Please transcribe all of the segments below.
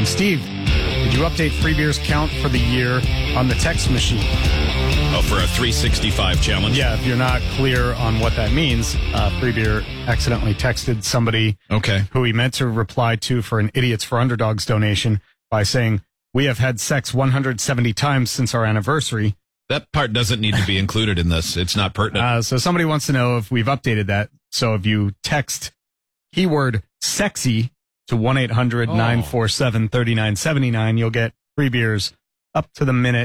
And Steve, did you update free beers count for the year on the text machine? Oh, for a 365 challenge? Yeah, if you're not clear on what that means, Free Beer accidentally texted somebody who he meant to reply to for an Idiots for Underdogs donation by saying, "We have had sex 170 times since our anniversary." That part doesn't need to be included in this. It's not pertinent. So somebody wants to know if we've updated that. So if you text keyword sexy to 1-800-947-3979, you'll get free beers up to the minute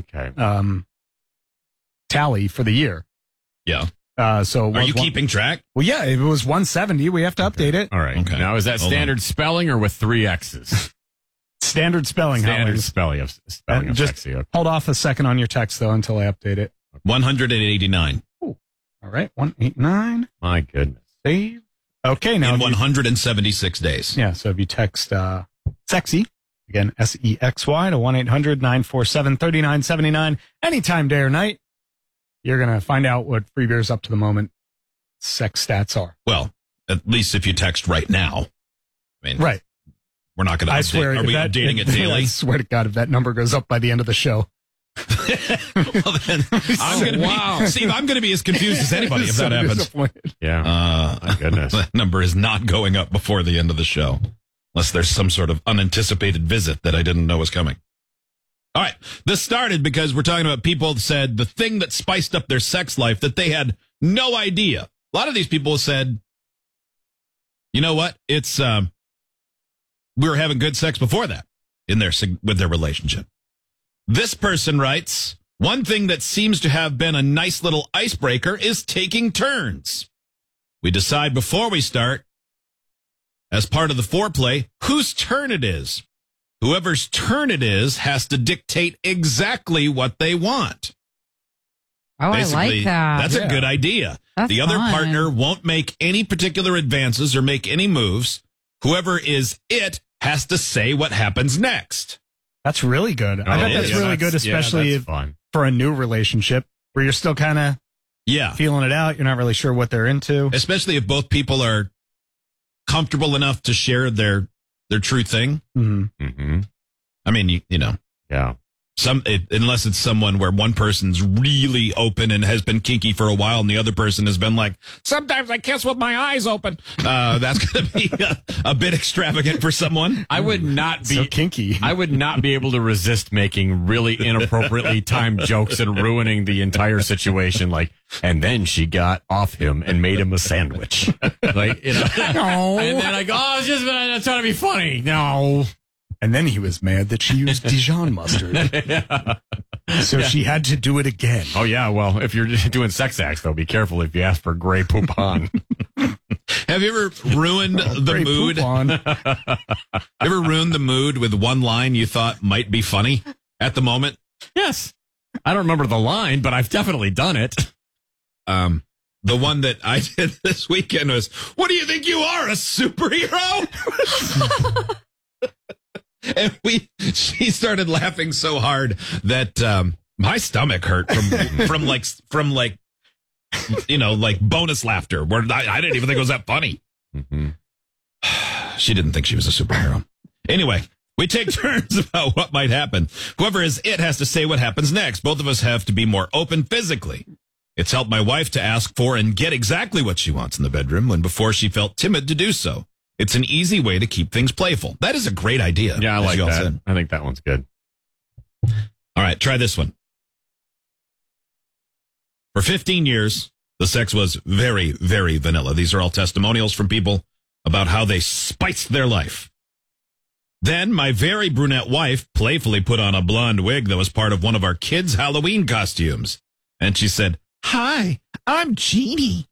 tally for the year. Yeah. So are you keeping track? Well, yeah, if it was 170, we have to update it. All right. Okay. Now, is that standard spelling or with 3 X's? Standard spelling. Standard spelling of just sexy. Okay. Hold off a second on your text, though, until I update it. 189. Ooh. All right. 189. My goodness. Save. Okay. Now in 176 days. Yeah. So if you text sexy, again, SEXY to 1-800-947-3979, anytime, day or night, you're going to find out what free beers up to the moment sex stats are. Well, at least if you text right now. I mean, right. We're not going to update. Swear, are we updating it daily? I swear to God, if that number goes up by the end of the show. Well, then I'm going to be, Steve, I'm going to be as confused as anybody if that happens. Yeah. My goodness. That number is not going up before the end of the show. Unless there's some sort of unanticipated visit that I didn't know was coming. All right. This started because we're talking about people that said the thing that spiced up their sex life that they had no idea. A lot of these people said, you know what? It's, we were having good sex before that with their relationship. This person writes, one thing that seems to have been a nice little icebreaker is taking turns. We decide before we start, as part of the foreplay, whose turn it is. Whoever's turn it is has to dictate exactly what they want. Oh, basically, I like that. That's a good idea. The other partner won't make any particular advances or make any moves. Whoever is it has to say what happens next. That's really good. I bet that's really good, especially for a new relationship where you're still kind of feeling it out. You're not really sure what they're into. Especially if both people are comfortable enough to share their true thing. Mm-hmm. Mm-hmm. I mean, you know. Yeah. Unless it's someone where one person's really open and has been kinky for a while and the other person has been like, sometimes I kiss with my eyes open. That's going to be a bit extravagant for someone. I would not be so kinky. I would not be able to resist making really inappropriately timed jokes and ruining the entire situation. Like, and then she got off him and made him a sandwich. Like, you know, and then I go, oh, it's just trying to be funny. No. And then he was mad that she used Dijon mustard. So she had to do it again. Oh, yeah. Well, if you're doing sex acts, though, be careful if you ask for Grey Poupon. Have you ever ruined the mood? Ever ruined the mood with one line you thought might be funny at the moment? Yes. I don't remember the line, but I've definitely done it. The one that I did this weekend was, what do you think you are, a superhero? And she started laughing so hard that my stomach hurt from like you know, like bonus laughter where I didn't even think it was that funny. Mm-hmm. She didn't think she was a superhero. Anyway, we take turns about what might happen. Whoever is it has to say what happens next. Both of us have to be more open physically. It's helped my wife to ask for and get exactly what she wants in the bedroom when before she felt timid to do so. It's an easy way to keep things playful. That is a great idea. Yeah, I like that. I think that one's good. All right, try this one. For 15 years, the sex was very, very vanilla. These are all testimonials from people about how they spiced their life. Then my very brunette wife playfully put on a blonde wig that was part of one of our kids' Halloween costumes. And she said, "Hi, I'm Jeannie."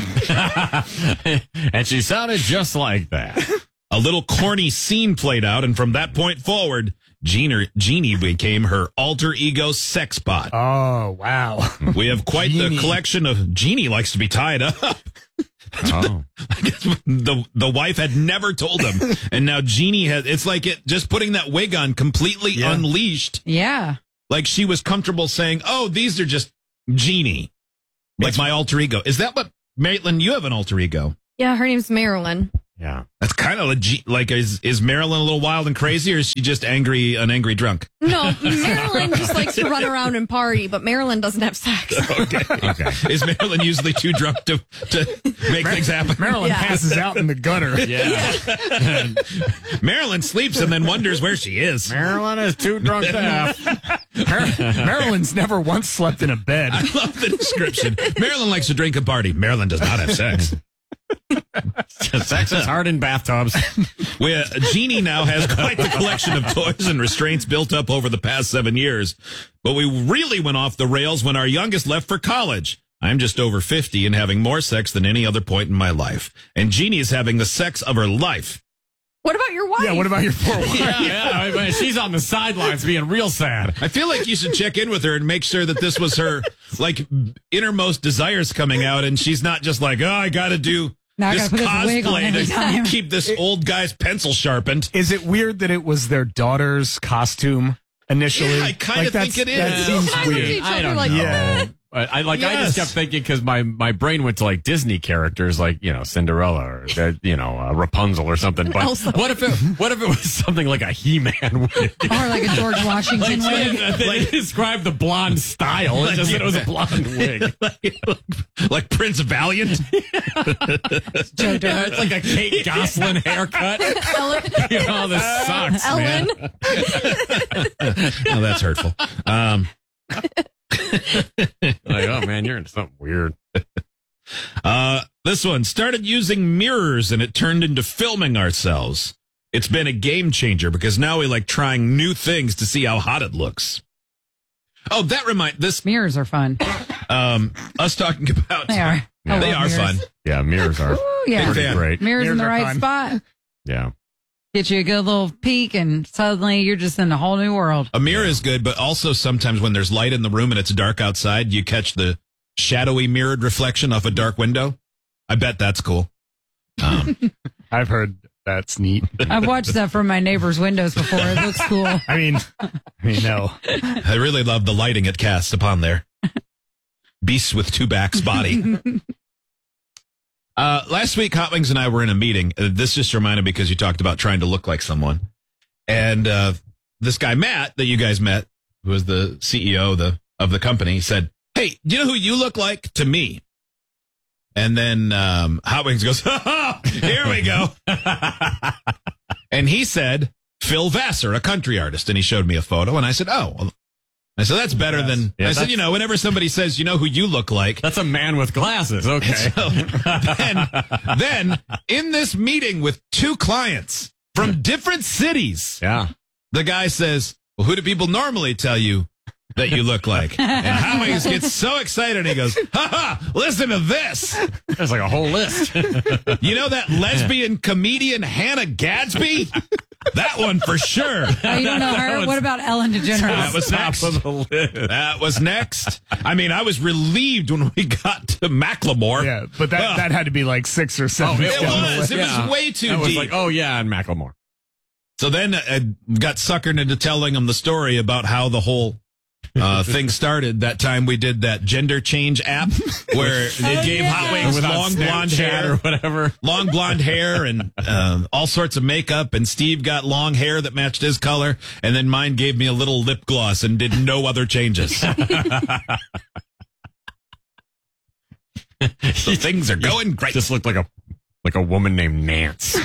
And she sounded just like that. A little corny scene played out, and from that point forward, Jeannie became her alter ego sex bot. Oh, wow. We have quite the collection of Jeannie likes to be tied up. Oh. I guess the wife had never told him, and now Jeannie has. It's like it just putting that wig on completely unleashed. Yeah, like she was comfortable saying, "Oh, these are just Jeannie, like my alter ego." Is that what Maitland? You have an alter ego? Yeah, her name's Marilyn. Yeah. That's kind of legit. Like, is Marilyn a little wild and crazy, or is she just an angry drunk? No, Marilyn just likes to run around and party, but Marilyn doesn't have sex. Okay. Is Marilyn usually too drunk to make things happen? Marilyn passes out in the gutter. Yeah. Marilyn sleeps and then wonders where she is. Marilyn is too drunk to have. Marilyn's never once slept in a bed. I love the description. Marilyn likes to drink and party. Marilyn does not have sex. Sex is hard in bathtubs. Jeannie now has quite the collection of toys and restraints built up over the past 7 years. But we really went off the rails when our youngest left for college. I'm just over 50 and having more sex than any other point in my life. And Jeannie is having the sex of her life. What about your wife? Yeah, what about your poor wife? Yeah, she's on the sidelines being real sad. I feel like you should check in with her and make sure that this was her, like, innermost desires coming out, and she's not just like, oh, I got to do this cosplay to keep this old guy's pencil sharpened. Is it weird that it was their daughter's costume initially? Yeah, I kind of think it is. That seems weird. I don't know. Yeah. I just kept thinking because my brain went to like Disney characters like, Cinderella or, Rapunzel or something. But Elsa. what if it was something like a He-Man wig? Or like a George Washington wig. They described the blonde style. It just said it was a blonde wig. like Prince Valiant? It's like a Kate Gosselin haircut. Ellen. This sucks, Ellen. man. Oh, that's hurtful. Like, oh man, you're into something weird. This one started using mirrors and it turned into filming ourselves. It's been a game changer because now we like trying new things to see how hot it looks. Oh, this Mirrors are fun. us talking about They are. Yeah, they are mirrors. fun. Yeah, mirrors are Ooh, yeah. pretty great. Mirrors in the are right fun. spot. Yeah. Get you a good little peek, and suddenly you're just in a whole new world. A mirror is good, but also sometimes when there's light in the room and it's dark outside, you catch the shadowy mirrored reflection off a dark window. I bet that's cool. I've heard that's neat. I've watched that from my neighbor's windows before. It looks cool. I mean, no. I really love the lighting it casts upon there. Beasts with two backs body. Last week, Hot Wings and I were in a meeting. This just reminded me because you talked about trying to look like someone. And this guy, Matt, that you guys met, who was the CEO of the company, said, hey, do you know who you look like to me? And then Hot Wings goes, ha ha, here we go. And he said, Phil Vassar, a country artist. And he showed me a photo. And I said, oh, well. I said, that's better than, I said, whenever somebody says, you know who you look like. That's a man with glasses. Okay. So, then in this meeting with two clients from different cities, the guy says, well, who do people normally tell you that you look like? And Howings gets so excited and he goes, ha ha, listen to this. There's like a whole list. You know that lesbian comedian Hannah Gadsby? That one for sure. Oh, you don't know her? What about Ellen DeGeneres? That was next. That was next. I mean, I was relieved when we got to Macklemore. Yeah, but that had to be like 6 or 7. It was way too deep. It was like, oh yeah, and Macklemore. So then I got suckered into telling him the story about how the whole thing started. That time we did that gender change app where it gave Hot Wings long blonde hair or whatever, long blonde hair and all sorts of makeup. And Steve got long hair that matched his color, and then mine gave me a little lip gloss and did no other changes. So things are going great. Just looked like a woman named Nance.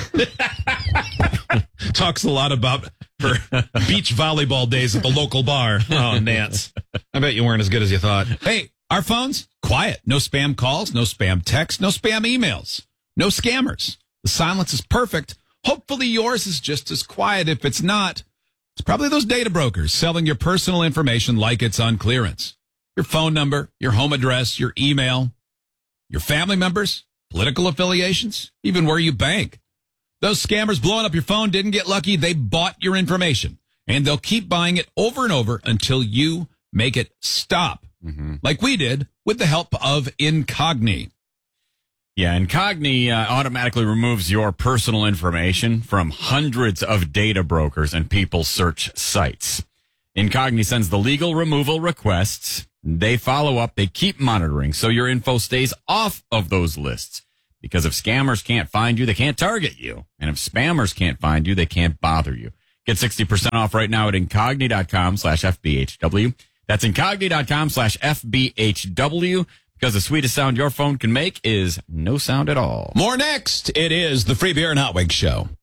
Talks a lot about her beach volleyball days at the local bar. Oh, Nance. I bet you weren't as good as you thought. Hey, our phones, quiet. No spam calls, no spam texts, no spam emails, no scammers. The silence is perfect. Hopefully yours is just as quiet. If it's not, it's probably those data brokers selling your personal information like it's on clearance. Your phone number, your home address, your email, your family members, political affiliations, even where you bank. Those scammers blowing up your phone didn't get lucky. They bought your information, and they'll keep buying it over and over until you make it stop, like we did with the help of Incogni. Yeah, Incogni automatically removes your personal information from hundreds of data brokers and people search sites. Incogni sends the legal removal requests. They follow up. They keep monitoring so your info stays off of those lists. Because if scammers can't find you, they can't target you. And if spammers can't find you, they can't bother you. Get 60% off right now at Incogni.com/FBHW. That's Incogni.com/FBHW. Because the sweetest sound your phone can make is no sound at all. More next. It is the Free Beer and Hot Wings Show.